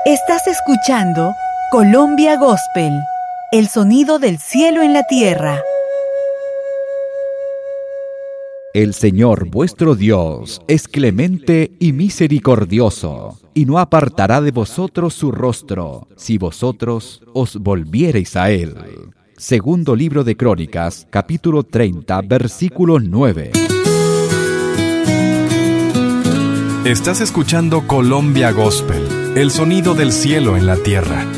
Estás escuchando Colombia Gospel, el sonido del cielo en la tierra. El Señor vuestro Dios es clemente y misericordioso, y no apartará de vosotros su rostro, si vosotros os volviereis a Él. Segundo libro de Crónicas, capítulo 30, versículo 9. Estás escuchando Colombia Gospel, el sonido del cielo en la tierra,